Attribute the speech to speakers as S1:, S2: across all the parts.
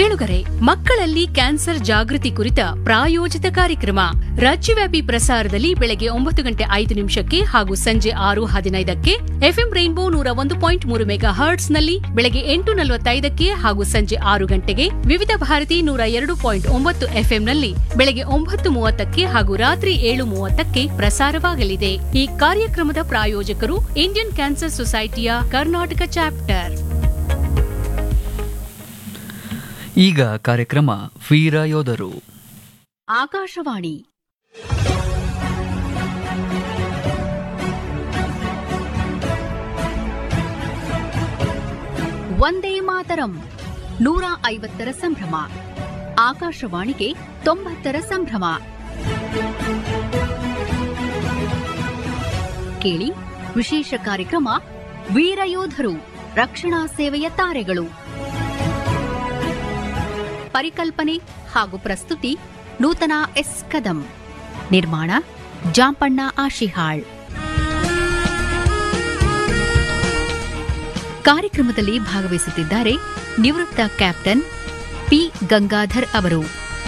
S1: ಕೇಳುಗರೆ, ಮಕ್ಕಳಲ್ಲಿ ಕ್ಯಾನ್ಸರ್ ಜಾಗೃತಿ ಕುರಿತ ಪ್ರಾಯೋಜಿತ ಕಾರ್ಯಕ್ರಮ ರಾಜ್ಯವ್ಯಾಪಿ ಪ್ರಸಾರದಲ್ಲಿ ಬೆಳಗ್ಗೆ 9:05 ಹಾಗೂ ಸಂಜೆ 6:15 ಎಫ್ಎಂ ರೈನ್ಬೋ 101.3 ಮೆಗಾ ಹರ್ಟ್ಸ್ನಲ್ಲಿ ಬೆಳಗ್ಗೆ 8:45 ಹಾಗೂ ಸಂಜೆ 6 ಗಂಟೆಗೆ, ವಿವಿಧ ಭಾರತಿ 102.9 ಎಫ್ಎಂನಲ್ಲಿ ಬೆಳಗ್ಗೆ 9:30 ಹಾಗೂ ರಾತ್ರಿ 7:30 ಪ್ರಸಾರವಾಗಲಿದೆ. ಈ ಕಾರ್ಯಕ್ರಮದ ಪ್ರಾಯೋಜಕರು ಇಂಡಿಯನ್ ಕ್ಯಾನ್ಸರ್ ಸೊಸೈಟಿಯ ಕರ್ನಾಟಕ ಚಾಪ್ಟರ್.
S2: ಈಗ ಕಾರ್ಯಕ್ರಮ ವೀರ ಯೋಧರು.
S1: ಆಕಾಶವಾಣಿ ವಂದೇ ಮಾತರಂ 150ರ ಸಂಭ್ರಮ. ಆಕಾಶವಾಣಿಗೆ 90ರ ಸಂಭ್ರಮ. ಕೇಳಿ ವಿಶೇಷ ಕಾರ್ಯಕ್ರಮ ವೀರ ಯೋಧರು, ರಕ್ಷಣಾ ಸೇವೆಯ ತಾರೆಗಳು. ಪರಿಕಲ್ಪನೆ ಹಾಗೂ ಪ್ರಸ್ತುತಿ ನೂತನ ಎಸ್ ಕದಂ. ನಿರ್ಮಾಣ ಜಾಂಪಣ್ಣ ಆಶಿಹಾಳ್. ಕಾರ್ಯಕ್ರಮದಲ್ಲಿ ಭಾಗವಹಿಸುತ್ತಿದ್ದಾರೆ ನಿವೃತ್ತ ಕ್ಯಾಪ್ಟನ್ ಪಿ ಗಂಗಾಧರ್ ಅವರು.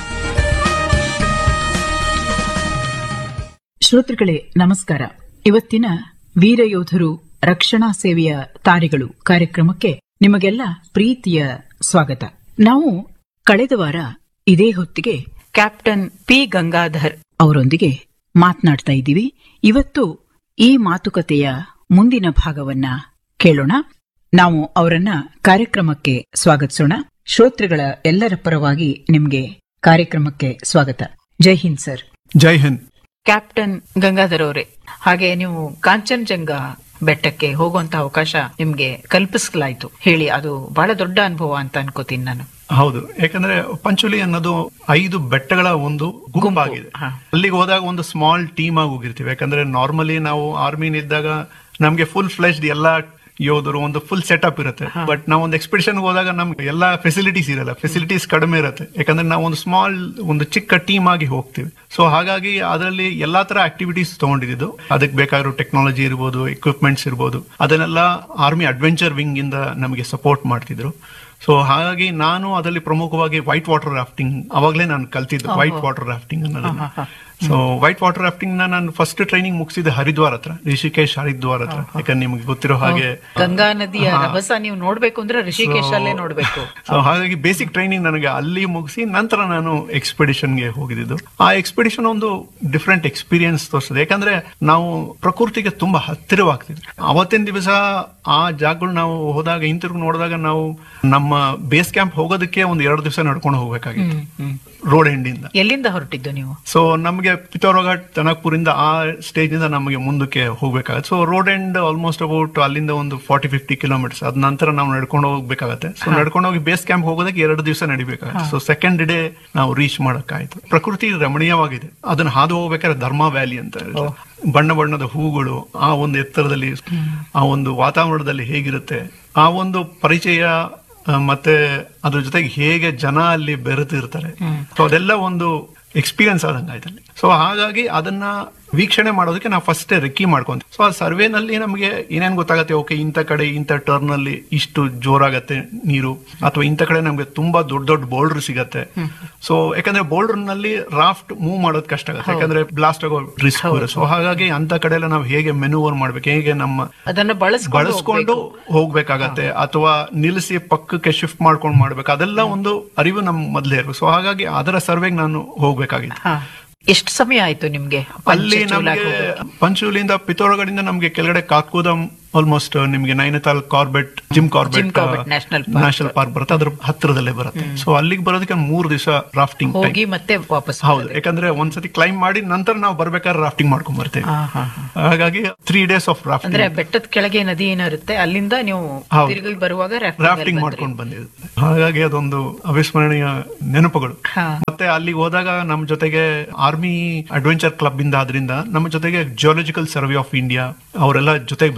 S3: ಶ್ರೋತೃಗಳೇ ನಮಸ್ಕಾರ. ಇವತ್ತಿನ ವೀರಯೋಧರು ರಕ್ಷಣಾ ಸೇವೆಯ ತಾರೆಗಳು ಕಾರ್ಯಕ್ರಮಕ್ಕೆ ನಿಮಗೆಲ್ಲ ಪ್ರೀತಿಯ ಸ್ವಾಗತ. ನಾವು ಕಳೆದ ವಾರ ಇದೇ ಹೊತ್ತಿಗೆ ಕ್ಯಾಪ್ಟನ್ ಪಿ ಗಂಗಾಧರ್ ಅವರೊಂದಿಗೆ ಮಾತನಾಡ್ತಾ ಇದ್ದೀವಿ. ಇವತ್ತು ಈ ಮಾತುಕತೆಯ ಮುಂದಿನ ಭಾಗವನ್ನ ಕೇಳೋಣ. ನಾವು ಅವರನ್ನ ಕಾರ್ಯಕ್ರಮಕ್ಕೆ ಸ್ವಾಗತಿಸೋಣ. ಶ್ರೋತೃಗಳ ಎಲ್ಲರ ಪರವಾಗಿ ನಿಮಗೆ ಕಾರ್ಯಕ್ರಮಕ್ಕೆ ಸ್ವಾಗತ. ಜೈ ಹಿಂದ್ ಸರ್.
S4: ಜೈ ಹಿಂದ್.
S3: ಕ್ಯಾಪ್ಟನ್ ಗಂಗಾಧರ್ ಅವರೇ, ಹಾಗೆ ನೀವು ಕಾಂಚನಜಂಗಾ ಬೆಟ್ಟಕ್ಕೆ ಹೋಗುವಂತ ಅವಕಾಶ ನಿಮ್ಗೆ ಕಲ್ಪಿಸಲಾಯ್ತು. ಹೇಳಿ, ಅದು ಬಹಳ ದೊಡ್ಡ ಅನುಭವ ಅಂತ ಅನ್ಕೋತೀನಿ ನಾನು.
S4: ಹೌದು, ಯಾಕಂದ್ರೆ ಪಂಚುಲಿ ಅನ್ನೋದು 5 ಬೆಟ್ಟಗಳ ಒಂದು ಗುಂಪಾಗಿದೆ. ಅಲ್ಲಿಗೆ ಹೋದಾಗ ಒಂದು ಸ್ಮಾಲ್ ಟೀಮ್ ಆಗಿ ಹೋಗಿರ್ತೀವಿ. ಯಾಕಂದ್ರೆ ನಾರ್ಮಲಿ ನಾವು ಆರ್ಮಿನಿದ್ದಾಗ ನಮ್ಗೆ ಫುಲ್ ಫ್ಲೆಶ್ಡ್ ಎಲ್ಲಾ ಯೋಧರು ಒಂದು ಫುಲ್ ಸೆಟಪ್ ಇರುತ್ತೆ. ಬಟ್ ನಾವು ಒಂದು ಎಕ್ಸ್ಪಿಡಿಷನ್ ಹೋದಾಗ ನಮ್ಗೆ ಎಲ್ಲಾ ಫೆಸಿಲಿಟೀಸ್ ಇರಲ್ಲ, ಫೆಸಿಲಿಟೀಸ್ ಕಡಿಮೆ ಇರುತ್ತೆ. ಯಾಕಂದ್ರೆ ನಾವು ಒಂದು ಚಿಕ್ಕ ಟೀಮ್ ಆಗಿ ಹೋಗ್ತೀವಿ. ಸೊ ಹಾಗಾಗಿ ಅದರಲ್ಲಿ ಎಲ್ಲಾ ತರ ಆಕ್ಟಿವಿಟೀಸ್ ತಗೊಂಡಿದ್ದು, ಅದಕ್ಕೆ ಬೇಕಾಗಿರೋ ಟೆಕ್ನಾಲಜಿ ಇರ್ಬೋದು, ಎಕ್ವಿಪ್ಮೆಂಟ್ಸ್ ಇರ್ಬೋದು, ಅದನ್ನೆಲ್ಲ ಆರ್ಮಿ ಅಡ್ವೆಂಚರ್ ವಿಂಗ್ ಇಂದ ನಮಗೆ ಸಪೋರ್ಟ್ ಮಾಡ್ತಿದ್ರು. ಸೊ ಹಾಗಾಗಿ ನಾನು ಅದರಲ್ಲಿ ಪ್ರಮುಖವಾಗಿ ವೈಟ್ ವಾಟರ್ ರಾಫ್ಟಿಂಗ್ ಅವಾಗಲೇ ನಾನು ಕಲ್ತಿದ್ದು, ವೈಟ್ ವಾಟರ್ ರಾಫ್ಟಿಂಗ್ ಅನ್ನೋದನ್ನ. ಸೊ ವೈಟ್ ವಾಟರ್ ರಾಫ್ಟಿಂಗ್ ನಾನು ಫಸ್ಟ್ ಟ್ರೈನಿಂಗ್ ಮುಗಿಸಿದೆ ಹರಿದ್ವಾರ್ ಹತ್ರ, ರಿಷಿಕೇಶ್ ಹರಿದ್ವಾರ್ ಹತ್ರ. ಯಾಕಂದ್ರೆ ನಿಮ್ಗೆ ಗೊತ್ತಿರೋ ಹಾಗೆ
S3: ಗಂಗಾ ನದಿಯ ರಭಸ ನೀವು ನೋಡ್ಬೇಕು ಅಂದ್ರೆ ರಿಷಿಕೇಶ್ ಅಲ್ಲೇ ನೋಡ್ಬೇಕು.
S4: ಸೊ ಹಾಗಾಗಿ ಬೇಸಿಕ್ ಟ್ರೈನಿಂಗ್ ನನಗೆ ಅಲ್ಲಿ ಮುಗಿಸಿ ನಂತರ ನಾನು ಎಕ್ಸ್ಪಿಡಿಷನ್ಗೆ ಹೋಗಿದ್ದು. ಆ ಎಕ್ಸ್ಪಿಡಿಷನ್ ಒಂದು ಡಿಫ್ರೆಂಟ್ ಎಕ್ಸ್ಪೀರಿಯನ್ಸ್ ತೋರಿಸ್ತದೆ. ಯಾಕಂದ್ರೆ ನಾವು ಪ್ರಕೃತಿಗೆ ತುಂಬಾ ಹತ್ತಿರವಾಗ್ತಿದ್ವಿ. ಅವತ್ತಿನ ದಿವಸ ಆ ಜಾಗಗಳು ನಾವು ಹೋದಾಗ, ಹಿಂತಿರುಗಿ ನೋಡಿದಾಗ, ನಾವು ನಮ್ಮ ಬೇಸ್ ಕ್ಯಾಂಪ್ ಹೋಗೋದಕ್ಕೆ ಒಂದು 2 ದಿವಸ ನಡ್ಕೊಂಡು ಹೋಗ್ಬೇಕಾಗಿತ್ತು ರೋಡ್ ಎಂಡ್ ಇಂದ.
S3: ಎಲ್ಲಿಂದ ಹೊರಟಿದ್ದು ನೀವು?
S4: ಸೊ ನಮಗೆ ಪಿಥೋರಘಾಟ್ ತನಕ್ಪುರಿಂದ ಆ ಸ್ಟೇಜ್ ಇಂದ ನಮಗೆ ಮುಂದಕ್ಕೆ ಹೋಗ್ಬೇಕಾಗತ್ತೆ. So road end almost about ಅಲ್ಲಿಂದ ಒಂದು 40-50 ಕಿಲೋಮೀಟರ್ಸ್. ಅದ ನಂತರ ನಾವು ನಡ್ಕೊಂಡು ಹೋಗ್ಬೇಕಾಗತ್ತೆ. ಸೊ ನಡ್ಕೊಂಡು ಹೋಗಿ ಬೇಸ್ ಕ್ಯಾಂಪ್ ಹೋಗೋದಕ್ಕೆ 2 ದಿವಸ ನಡಿಬೇಕಾಗತ್ತೆ. ಸೊ ಸೆಕೆಂಡ್ ಡೇ ನಾವು ರೀಚ್ ಮಾಡಕ್ಕಾಯ್ತು. ಪ್ರಕೃತಿ ರಮಣೀಯವಾಗಿದೆ. ಅದನ್ನ ಹಾದು ಹೋಗ್ಬೇಕಾದ್ರೆ ಧರ್ಮ ವ್ಯಾಲಿ ಅಂತ ಬಣ್ಣ ಬಣ್ಣದ ಹೂಗಳು, ಆ ಒಂದು ಎತ್ತರದಲ್ಲಿ, ಆ ಒಂದು ವಾತಾವರಣದಲ್ಲಿ ಹೇಗಿರುತ್ತೆ, ಆ ಒಂದು ಪರಿಚಯ, ಮತ್ತೆ ಅದ್ರ ಜೊತೆಗೆ ಹೇಗೆ ಜನ ಅಲ್ಲಿ ಬೆರೆತಿರ್ತಾರೆ, ಸೊ ಅದೆಲ್ಲ ಒಂದು ಎಕ್ಸ್ಪೀರಿಯನ್ಸ್ ಆದಂಗೆ ಆಯ್ತಲ್ಲಿ. ಸೊ ಹಾಗಾಗಿ ಅದನ್ನ ವೀಕ್ಷಣೆ ಮಾಡೋದಕ್ಕೆ ನಾವು ಫಸ್ಟ್ ರೆಕ್ಕಿ ಮಾಡ್ಕೊಂತೀವಿ. ಸೊ ಆ ಸರ್ವೆನಲ್ಲಿ ನಮಗೆ ಏನೇನು ಗೊತ್ತಾಗತ್ತೆ, ಓಕೆ ಇಂಥ ಕಡೆ ಇಂಥ ಟರ್ನ್ ಅಲ್ಲಿ ಇಷ್ಟು ಜೋರಾಗತ್ತೆ ನೀರು, ಅಥವಾ ಇಂಥ ಕಡೆ ನಮ್ಗೆ ತುಂಬಾ ದೊಡ್ಡ ದೊಡ್ಡ ಬೋಲ್ಡರ್ ಸಿಗತ್ತೆ. ಸೊ ಯಾಕಂದ್ರೆ ಬೋಲ್ಡರ್ ನಲ್ಲಿ ರಾಫ್ಟ್ ಮೂವ್ ಮಾಡೋದು ಕಷ್ಟ ಆಗುತ್ತೆ, ಯಾಕಂದ್ರೆ ಬ್ಲಾಸ್ಟ್ ಆಗೋ ರಿಸ್ಕ್ ಇರುತ್ತೆ. ಸೊ ಹಾಗಾಗಿ ಅಂತ ಕಡೆ ಎಲ್ಲ ನಾವು ಹೇಗೆ ಮೆನೂವರ್ ಮಾಡ್ಬೇಕು, ಹೇಗೆ ನಮ್ಮ
S3: ಅದನ್ನ
S4: ಬಳಸ್ಕೊಂಡು ಹೋಗ್ಬೇಕಾಗತ್ತೆ, ಅಥವಾ ನಿಲ್ಲಿಸಿ ಪಕ್ಕಕ್ಕೆ ಶಿಫ್ಟ್ ಮಾಡ್ಕೊಂಡು ಮಾಡ್ಬೇಕು, ಅದೆಲ್ಲ ಒಂದು ಅರಿವು ನಮ್ ಮೊದಲೇ ಇರ್ಬೇಕು. ಸೊ ಹಾಗಾಗಿ ಅದರ ಸರ್ವೆಗೆ ನಾನು ಹೋಗ್ಬೇಕಾಗಿತ್ತು.
S3: ಎಷ್ಟು ಸಮಯ ಆಯ್ತು ನಿಮ್ಗೆ
S4: ಅಲ್ಲಿ? ನಮ್ಗೆ ಪಂಚೂಲಿಂದ ಪಿಥೋರಗಢದಿಂದ ನಮ್ಗೆ ಕೆಳಗಡೆ ಕಾತ್ಗೋದಂ ಆಲ್ಮೋಸ್ಟ್ ನಿಮ್ಗೆ Nainital Corbett, Jim Corbett national park ಬರುತ್ತೆ, ಅದ್ರ ಹತ್ತಿರದಲ್ಲೇ ಬರುತ್ತೆ. ಸೊ ಅಲ್ಲಿಗೆ ಬರೋದಕ್ಕೆ 3 ದಿವಸ ರಾಫ್ಟಿಂಗ್
S3: ಹೋಗಿ ಮತ್ತೆ ವಾಪಸ್.
S4: ಹೌದು, ಯಾಕಂದ್ರೆ ಒಂದ್ಸತಿ ಕ್ಲೈಮ್ ಮಾಡಿ ನಂತರ ನಾವು ಬರ್ಬೇಕಾದ್ರೆ ರಾಫ್ಟಿಂಗ್ ಮಾಡ್ಕೊಂಡ್ ಬರ್ತೇವೆ. ಹಾಗಾಗಿ 3 days ಆಫ್ ರಾಫ್ಟಿಂಗ್.
S3: ಅಂದ್ರೆ ಬೆಟ್ಟದ ಕೆಳಗೆ ನದಿ ಏನಿರುತ್ತೆ, ಅಲ್ಲಿಂದ ನೀವು ತಿರುಗಿ ಬರುವಾಗ
S4: ರಾಫ್ಟಿಂಗ್ ಮಾಡ್ಕೊಂಡು ಬಂದಿದ್ದು. ಹಾಗಾಗಿ ಅದೊಂದು ಅವಿಸ್ಮರಣೀಯ ನೆನಪುಗಳು. ಮತ್ತೆ ಅಲ್ಲಿಗೆ ಹೋದಾಗ ನಮ್ಮ ಜೊತೆಗೆ ಆರ್ಮಿ ಅಡ್ವೆಂಚರ್ ಕ್ಲಬ್ ಇಂದ, ಆದ್ರಿಂದ ನಮ್ಮ ಜೊತೆಗೆ ಜಿಯೋಲಜಿಕಲ್ ಸರ್ವೆ ಆಫ್ ಇಂಡಿಯಾ ಅವರೆಲ್ಲ ಜೊತೆಗೆ ಬಂದಿದ್ರು.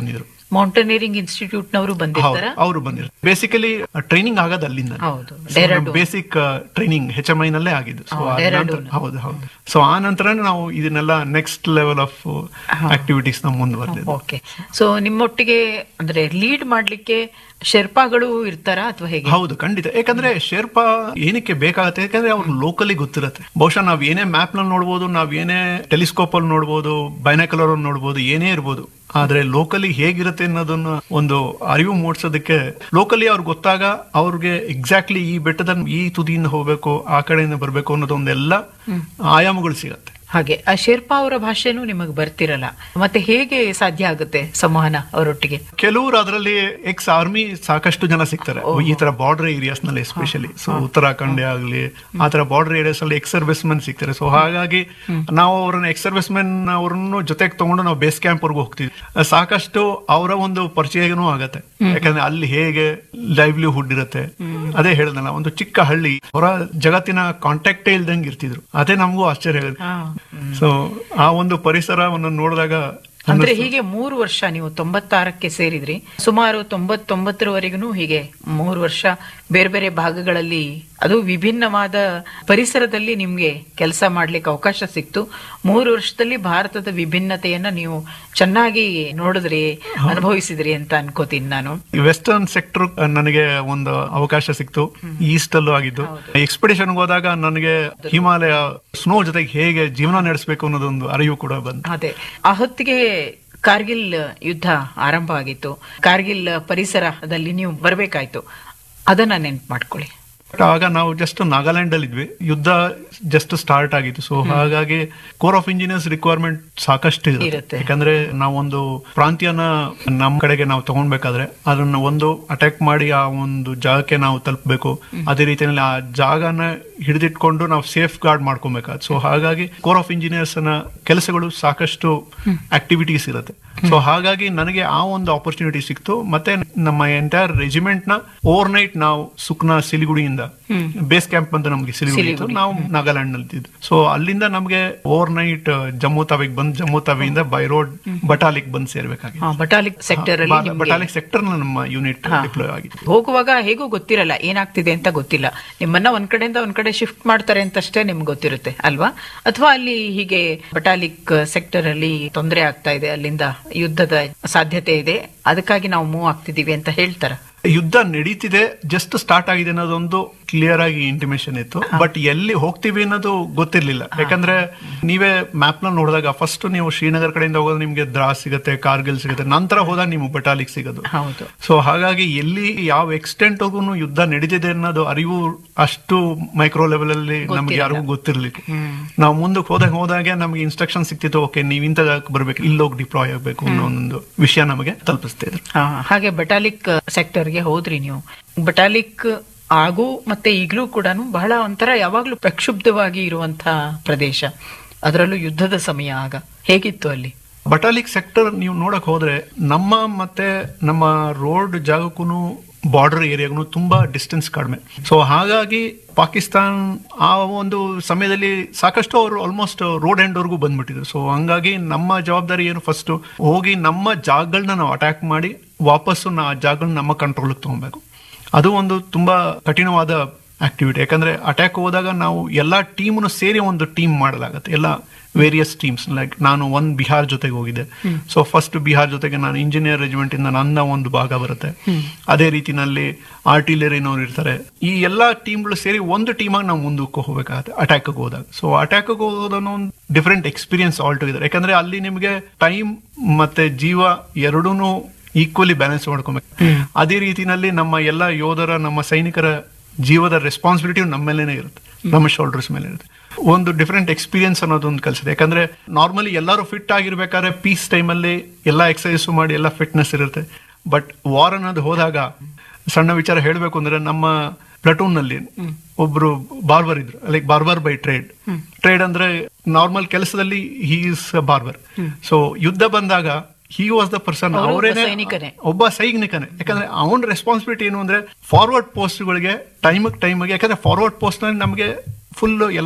S3: ಮೌಂಟೇನಿಯರಿಂಗ್ ಇನ್ಸ್ಟಿಟ್ಯೂಟ್ ನವರು ಬಂದಿರ್ತಾರ.
S4: ಅವರು ಬಂದಿರ್ತಾರೆ. ಬೇಸಿಕಲಿ ಟ್ರೈನಿಂಗ್ ಆಗೋದು ಅಲ್ಲಿಂದ.
S3: ಹೌದು, ಡೆಹ್ರಾಡೂನ್.
S4: ಬೇಸಿಕ್ ಟ್ರೈನಿಂಗ್ HMI ನಲ್ಲೇ ಆಗಿದ್ದು. ಹೌದು. ಸೊ ಆ ನಂತರ ನಾವು ಇದನ್ನೆಲ್ಲ ನೆಕ್ಸ್ಟ್ ಲೆವೆಲ್ ಆಫ್ ಆಕ್ಟಿವಿಟೀಸ್ ನಾವು ಮುಂದುವರೆದಿದ್ದು.
S3: ಓಕೆ. ಸೊ ನಿಮ್ಮೊಟ್ಟಿಗೆ ಅಂದ್ರೆ ಲೀಡ್ ಮಾಡ್ಲಿಕ್ಕೆ ಶೆರ್ಪಾಗಳು ಇರ್ತಾರಾ ಅಥವಾ ಹೇಗೆ?
S4: ಹೌದು, ಖಂಡಿತ. ಯಾಕಂದ್ರೆ ಶೆರ್ಪಾ ಏನಕ್ಕೆ ಬೇಕಾಗತ್ತೆ, ಯಾಕಂದ್ರೆ ಅವ್ರು ಲೋಕಲಿ ಗೊತ್ತಿರತ್ತೆ. ಬಹುಶಃ ನಾವ್ ಏನೇ ಮ್ಯಾಪ್ ನಲ್ಲಿ ನೋಡ್ಬೋದು, ನಾವ್ ಏನೇ ಟೆಲಿಸ್ಕೋಪ್ ಅಲ್ಲಿ ನೋಡ್ಬೋದು, ಬೈನಾಕುಲರ್ ಅಲ್ಲಿ ನೋಡ್ಬೋದು, ಏನೇ ಇರ್ಬೋದು, ಆದ್ರೆ ಲೋಕಲಿ ಹೇಗಿರುತ್ತೆ ಅನ್ನೋದನ್ನ ಒಂದು ಅರಿವು ಮೂಡಿಸೋದಕ್ಕೆ ಲೋಕಲಿ ಅವ್ರಿಗೆ ಗೊತ್ತಾಗ ಅವ್ರಿಗೆ ಎಕ್ಸಾಕ್ಟ್ಲಿ ಈ ಬೆಟ್ಟದ ಈ ತುದಿಯಿಂದ ಹೋಗ್ಬೇಕು, ಆ ಕಡೆಯಿಂದ ಬರ್ಬೇಕು ಅನ್ನೋದೊಂದೆಲ್ಲ ಆಯಾಮಗಳು ಸಿಗತ್ತೆ.
S3: ಹಾಗೆ ಆ ಶೆರ್ಪಾ ಅವರ ಭಾಷೆನೂ ನಿಮಗೆ ಬರ್ತಿರಲ್ಲ, ಮತ್ತೆ ಹೇಗೆ ಸಾಧ್ಯ ಆಗುತ್ತೆ ಸಂವಹನ ಅವರೊಟ್ಟಿಗೆ?
S4: ಕೆಲವರು ಅದರಲ್ಲಿ ಎಕ್ಸ್ ಆರ್ಮಿ ಸಾಕಷ್ಟು ಜನ ಸಿಗ್ತಾರೆ ಈ ತರ ಬಾರ್ಡರ್ ಏರಿಯಾಸ್ ನಲ್ಲಿ, ಎಸ್ಪೆಷಲಿ ಸೊ ಉತ್ತರಾಖಂಡ ಆಗ್ಲಿ ಆ ತರ ಬಾರ್ಡರ್ ಏರಿಯಾಸ್ ಅಲ್ಲಿ ಎಕ್ಸ್ ಸರ್ವಿಸ್ ಮೆನ್ ಸಿಗ್ತಾರೆ. ಸೊ ಹಾಗಾಗಿ ನಾವು ಅವ್ರನ್ನ ಎಕ್ಸ್ ಸರ್ವಿಸ್ ಮೆನ್ ಅವ್ರನ್ನು ಜೊತೆಗೆ ತಗೊಂಡು ನಾವು ಬೇಸ್ ಕ್ಯಾಂಪ್ ವರ್ಗು ಹೋಗ್ತೀವಿ. ಸಾಕಷ್ಟು ಅವರ ಒಂದು ಪರಿಚಯನೂ ಆಗತ್ತೆ, ಯಾಕಂದ್ರೆ ಅಲ್ಲಿ ಹೇಗೆ ಲೈವ್ಲಿಹುಡ್ ಇರುತ್ತೆ. ಅದೇ ಹೇಳ್ದಲ್ಲ, ಒಂದು ಚಿಕ್ಕ ಹಳ್ಳಿ, ಹೊರ ಜಗತ್ತಿನ ಕಾಂಟ್ಯಾಕ್ಟೇ ಇಲ್ದಂಗೆ ಇರ್ತಿದ್ರು. ಅದೇ ನಮಗೂ ಆಶ್ಚರ್ಯ ಆಗುತ್ತೆ. ಸೊ ಆ ಒಂದು ಪರಿಸರವನ್ನು ನೋಡಿದಾಗ
S3: ಅಂದ್ರೆ ಹೀಗೆ 3 ವರ್ಷ ನೀವು 96ಕ್ಕೆ ಸೇರಿದ್ರಿ, ಸುಮಾರು 99ರವರೆಗೂ ಹೀಗೆ 3 ವರ್ಷ ಬೇರೆ ಬೇರೆ ಭಾಗಗಳಲ್ಲಿ, ಅದು ವಿಭಿನ್ನವಾದ ಪರಿಸರದಲ್ಲಿ ನಿಮ್ಗೆ ಕೆಲಸ ಮಾಡ್ಲಿಕ್ಕೆ ಅವಕಾಶ ಸಿಕ್ತು. 3 ವರ್ಷದಲ್ಲಿ ಭಾರತದ ವಿಭಿನ್ನತೆಯನ್ನ ನೀವು ಚೆನ್ನಾಗಿ ನೋಡಿದ್ರಿ, ಅನುಭವಿಸಿದ್ರಿ ಅಂತ ಅನ್ಕೋತೀನಿ ನಾನು.
S4: ವೆಸ್ಟರ್ನ್ ಸೆಕ್ಟರ್ ನನಗೆ ಒಂದು ಅವಕಾಶ ಸಿಕ್ತು, ಈಸ್ಟ್ ಅಲ್ಲೂ ಆಗಿದ್ದು. ಎಕ್ಸ್ಪಿಡಿಷನ್ ಹೋದಾಗ ನನಗೆ ಹಿಮಾಲಯ ಸ್ನೋ ಜೊತೆಗೆ ಹೇಗೆ ಜೀವನ ನಡೆಸಬೇಕು ಅನ್ನೋದೊಂದು ಅರಿವು ಕೂಡ ಬಂತು.
S3: ಅದೇ ಆ ಹೊತ್ತಿಗೆ ಕಾರ್ಗಿಲ್ ಯುದ್ಧ ಆರಂಭ ಆಗಿತ್ತು. ಕಾರ್ಗಿಲ್ ಪರಿಸರದಲ್ಲಿ ನೀವು ಬರ್ಬೇಕಾಯ್ತು, ಅದನ್ನ ನೆನ್ಪು ಮಾಡ್ಕೊಳ್ಳಿ.
S4: ಆಗ ನಾವು ಜಸ್ಟ್ ನಾಗಾಲ್ಯಾಂಡ್ ಅಲ್ಲಿ ಇದ್ವಿ, ಯುದ್ಧ ಜಸ್ಟ್ ಸ್ಟಾರ್ಟ್ ಆಗಿತ್ತು. ಸೊ ಹಾಗಾಗಿ ಕೋರ್ ಆಫ್ ಇಂಜಿನಿಯರ್ಸ್ ರಿಕ್ವೈರ್ಮೆಂಟ್ ಸಾಕಷ್ಟು ಇರುತ್ತೆ. ಯಾಕಂದ್ರೆ ನಾವೊಂದು ಪ್ರಾಂತ್ಯನ ನಮ್ಮ ಕಡೆಗೆ ನಾವು ತಗೊಂಡ್ಬೇಕಾದ್ರೆ ಅದನ್ನ ಒಂದು ಅಟ್ಯಾಕ್ ಮಾಡಿ ಆ ಒಂದು ಜಾಗಕ್ಕೆ ನಾವು ತಲುಪಬೇಕು. ಅದೇ ರೀತಿಯಲ್ಲಿ ಆ ಜಾಗನ ಹಿಡಿದಿಟ್ಕೊಂಡು ನಾವು ಸೇಫ್ ಗಾರ್ಡ್ ಮಾಡ್ಕೊಬೇಕಾದ್. ಸೊ ಹಾಗಾಗಿ ಕೋರ್ ಆಫ್ ಇಂಜಿನಿಯರ್ಸ್ ನ ಕೆಲಸಗಳು ಸಾಕಷ್ಟು ಆಕ್ಟಿವಿಟೀಸ್ ಇರುತ್ತೆ. ಸೊ ಹಾಗಾಗಿ ನನಗೆ ಆ ಒಂದು ಆಪರ್ಚುನಿಟಿ ಸಿಕ್ತು. ಮತ್ತೆ ನಮ್ಮ ಎಂಟೈರ್ ರೆಜಿಮೆಂಟ್ ನ ಓವರ್ ನೈಟ್ ನಾವು ಸುಕ್ನಾ ಸಿಲಿಗುಡಿಯಿಂದ ಬೇಸ್ ಕ್ಯಾಂಪ್ ಅಂತ ನಮ್ಗೆ ಸಿಲಿಗುಡಿ ಇತ್ತು, ನಾವು ನಾಗಾಲ್ಯಾಂಡ್ ನಲ್ಲಿ ಇದ್ದು. ಸೊ ಅಲ್ಲಿಂದ ನಮ್ಗೆ ಓವರ್ ನೈಟ್ ಜಮ್ಮು ತಾವಿಗೆ ಬಂದು, ಜಮ್ಮು ತಾವಿಯಿಂದ ಬೈ ರೋಡ್ ಬಟಾಲಿಕ್ ಬಂದು ಸೇರ್ಬೇಕಾಗಿತ್ತು.
S3: ಬಟಾಲಿಕ್ ಸೆಕ್ಟರ್ ಅಲ್ಲಿ,
S4: ಬಟಾಲಿಕ್ ಸೆಕ್ಟರ್ ನಮ್ಮ ಯೂನಿಟ್ ಡಿಪ್ಲೋಯ್ ಆಗಿತ್ತು.
S3: ಹೋಗುವಾಗ ಹೇಗೂ ಗೊತ್ತಿರಲ್ಲ, ಏನಾಗ್ತಿದೆ ಅಂತ ಗೊತ್ತಿಲ್ಲ. ನಿಮ್ಮನ್ನ ಒಂದ್ ಕಡೆಯಿಂದ ಒಂದ್ ಕಡೆ ಶಿಫ್ಟ್ ಮಾಡ್ತಾರೆ ಅಂತಷ್ಟೇ ನಿಮ್ಗೆ ಗೊತ್ತಿರುತ್ತೆ ಅಲ್ವಾ? ಅಥವಾ ಅಲ್ಲಿ ಹೀಗೆ ಬಟಾಲಿಕ್ ಸೆಕ್ಟರ್ ಅಲ್ಲಿ ತೊಂದರೆ ಆಗ್ತಾ ಇದೆ, ಅಲ್ಲಿಂದ ಯುದ್ಧದ ಸಾಧ್ಯತೆ ಇದೆ, ಅದಕ್ಕಾಗಿ ನಾವು ಮೂವ್ ಆಗ್ತಿದೀವಿ ಅಂತ ಹೇಳ್ತಾರ?
S4: ಯುದ್ಧ ನಡೀತಿದೆ, ಜಸ್ಟ್ ಸ್ಟಾರ್ಟ್ ಆಗಿದೆ ಅನ್ನೋದೊಂದು ಕ್ಲಿಯರ್ ಆಗಿ ಇಂಟಿಮೇಷನ್ ಇತ್ತು. ಬಟ್ ಎಲ್ಲಿ ಹೋಗ್ತೀವಿ ಅನ್ನೋದು ಗೊತ್ತಿರ್ಲಿಲ್ಲ. ಯಾಕಂದ್ರೆ ನೀವೇ ಮ್ಯಾಪ್ ನ ನೋಡಿದಾಗ ಫಸ್ಟ್ ನೀವು ಶ್ರೀನಗರ್ ಕಡೆಯಿಂದ ಹೋಗೋದು ನಿಮ್ಗೆ ದ್ರಾಸ್ ಸಿಗುತ್ತೆ, ಕಾರ್ಗಿಲ್ ಸಿಗುತ್ತೆ, ನಂತರ ಹೋದಾಗ ನೀವು ಬಟಾಲಿಕ್ ಸಿಗೋದು. ಸೊ ಹಾಗಾಗಿ ಎಲ್ಲಿ ಯಾವ ಎಕ್ಸ್ಟೆಂಟ್ ಯುದ್ಧ ನಡೀತಿದೆ ಅನ್ನೋದು ಅರಿವು ಅಷ್ಟು ಮೈಕ್ರೋ ಲೆವೆಲ್ ಅಲ್ಲಿ ನಮ್ಗೆ ಯಾರಿಗೂ ಗೊತ್ತಿರ್ಲಿಕ್ಕೆ. ನಾವು ಮುಂದಕ್ಕೆ ಹೋದಾಗೆ ನಮ್ಗೆ ಇನ್ಸ್ಟ್ರಕ್ಷನ್ ಸಿಕ್ತಿತ್ತು, ಓಕೆ ನೀವು ಇಂಥ ಜಾಗಕ್ಕೆ ಬರ್ಬೇಕು, ಇಲ್ಲೋಗಿ ಡಿಪ್ಲಾಯ್ ಆಗ್ಬೇಕು ಅನ್ನೋ ಒಂದು ವಿಷಯ ನಮಗೆ ತಲುಪಿಸ್ತಿದ್ರು.
S3: ಹಾಗೆ ಬಟಾಲಿಕ್ ಸೆಕ್ಟರ್ಗೆ ಹೋದ್ರಿ ನೀವು. ಬಟಾಲಿಕ್ ಆಗು ಮತ್ತೆ ಈಗಲೂ ಕೂಡ ಬಹಳ ಒಂಥರ ಯಾವಾಗ್ಲೂ ಪ್ರಕ್ಷುಬ್ಧವಾಗಿ ಇರುವಂತಹ ಪ್ರದೇಶ, ಅದರಲ್ಲೂ ಯುದ್ಧದ ಸಮಯ. ಆಗ ಹೇಗಿತ್ತು ಅಲ್ಲಿ?
S4: ಬಟಾಲಿಕ್ ಸೆಕ್ಟರ್ ನೀವು ನೋಡಕ್ ಹೋದ್ರೆ ನಮ್ಮ ಮತ್ತೆ ನಮ್ಮ ರೋಡ್ ಜಾಗಕ್ಕೂ ಬಾರ್ಡರ್ ಏರಿಯಾಗೂ ತುಂಬಾ ಡಿಸ್ಟೆನ್ಸ್ ಕಡಿಮೆ. ಸೊ ಹಾಗಾಗಿ ಪಾಕಿಸ್ತಾನ್ ಆ ಒಂದು ಸಮಯದಲ್ಲಿ ಸಾಕಷ್ಟು ಅವರು ಆಲ್ಮೋಸ್ಟ್ ರೋಡ್ ಎಂಡ್ ವರ್ಗೂ ಬಂದ್ಬಿಟ್ಟಿದ್ರು. ಸೊ ಹಂಗಾಗಿ ನಮ್ಮ ಜವಾಬ್ದಾರಿ ಏನು, ಫಸ್ಟ್ ಹೋಗಿ ನಮ್ಮ ಜಾಗಗಳನ್ನ ನಾವು ಅಟ್ಯಾಕ್ ಮಾಡಿ ವಾಪಸ್ಸು ಆ ಜಾಗಗಳನ್ನ ನಮ್ಮ ಕಂಟ್ರೋಲ್ಗೆ ತಗೊಬೇಕು. ಅದು ಒಂದು ತುಂಬಾ ಕಠಿಣವಾದ ಆಕ್ಟಿವಿಟಿ. ಯಾಕಂದ್ರೆ ಅಟ್ಯಾಕ್ ಹೋದಾಗ ನಾವು ಎಲ್ಲಾ ಟೀಮ್ನು ಸೇರಿ ಒಂದು ಟೀಮ್ ಮಾಡಲಾಗತ್ತೆ, ಎಲ್ಲ ವೇರಿಯಸ್ ಟೀಮ್ಸ್. ಲೈಕ್ ನಾನು ಒಂದು ಬಿಹಾರ್ ಜೊತೆಗೆ ಹೋಗಿದ್ದೆ. ಸೊ ಫಸ್ಟ್ ಬಿಹಾರ್ ಜೊತೆಗೆ ನಾನು ಇಂಜಿನಿಯರ್ ರೆಜಿಮೆಂಟ್ ಇಂದ ನನ್ನ ಒಂದು ಭಾಗ ಬರುತ್ತೆ. ಅದೇ ರೀತಿನಲ್ಲಿ ಆರ್ಟಿಲರಿನವ್ರು ಇರ್ತಾರೆ. ಈ ಎಲ್ಲಾ ಟೀಮ್ಗಳು ಸೇರಿ ಒಂದು ಟೀಮ್ ಆಗಿ ನಾವು ಮುಂದಕ್ಕೆ ಹೋಗ್ಬೇಕಾಗತ್ತೆ ಅಟ್ಯಾಕ್ ಹೋದಾಗ. ಸೊ ಅಟ್ಯಾಕ್ ಹೋಗೋದನ್ನು ಒಂದು ಡಿಫ್ರೆಂಟ್ ಎಕ್ಸ್ಪೀರಿಯನ್ಸ್ ಆಲ್ ಟುಗೆದರ್. ಯಾಕಂದ್ರೆ ಅಲ್ಲಿ ನಿಮಗೆ ಟೈಮ್ ಮತ್ತೆ ಜೀವ ಎರಡೂನು ಈಕ್ವಲಿ ಬ್ಯಾಲೆನ್ಸ್ ಮಾಡ್ಕೊಬೇಕು. ಅದೇ ರೀತಿನಲ್ಲಿ ನಮ್ಮ ಎಲ್ಲ ಯೋಧರ, ನಮ್ಮ ಸೈನಿಕರ ಜೀವದ ರೆಸ್ಪಾನ್ಸಿಬಿಲಿಟಿ ನಮ್ಮ ಮೇಲೇನೆ ಇರುತ್ತೆ, ನಮ್ಮ ಶೋಲ್ಡರ್ಸ್ ಮೇಲೆ ಇರುತ್ತೆ. ಒಂದು ಡಿಫ್ರೆಂಟ್ ಎಕ್ಸ್ಪೀರಿಯನ್ಸ್ ಅನ್ನೋದೊಂದು ಕಲಿಸಿದೆ. ಯಾಕಂದ್ರೆ ನಾರ್ಮಲಿ ಎಲ್ಲರೂ ಫಿಟ್ ಆಗಿರ್ಬೇಕಾದ್ರೆ ಪೀಸ್ ಟೈಮಲ್ಲಿ ಎಲ್ಲ ಎಕ್ಸರ್ಸೈಸ್ ಮಾಡಿ ಎಲ್ಲ ಫಿಟ್ನೆಸ್ ಇರುತ್ತೆ. ಬಟ್ ವಾರ್ ಅನ್ನೋದು ಹೋದಾಗ ಸಣ್ಣ ವಿಚಾರ ಹೇಳಬೇಕು ಅಂದ್ರೆ, ನಮ್ಮ ಪ್ಲಟೂನ್ ನಲ್ಲಿ ಒಬ್ರು ಬಾರ್ಬರ್ ಇದ್ರು, ಲೈಕ್ ಬಾರ್ಬರ್ ಬೈ ಟ್ರೇಡ್ ಅಂದ್ರೆ ನಾರ್ಮಲ್ ಕೆಲಸದಲ್ಲಿ ಹಿ ಈಸ್ ಬಾರ್ಬರ್. ಸೊ ಯುದ್ಧ ಬಂದಾಗ ಹಿ ವಾಸ್ ದ ಪರ್ಸನ್, ಅವರೇನೆ ಒಬ್ಬ ಸೈನಿಕನೇ. ಯಾಕಂದ್ರೆ ಅವನ ರೆಸ್ಪಾನ್ಸಿಬಿಲಿಟಿ ಏನು ಅಂದ್ರೆ ಫಾರ್ವರ್ಡ್ ಪೋಸ್ಟ್ ಗಳಿಗೆ ಟೈಮಿಗೆ, ಯಾಕಂದ್ರೆ ಫಾರ್ವರ್ಡ್ ಪೋಸ್ಟ್ ನಲ್ಲಿ ನಮಗೆ ಫುಲ್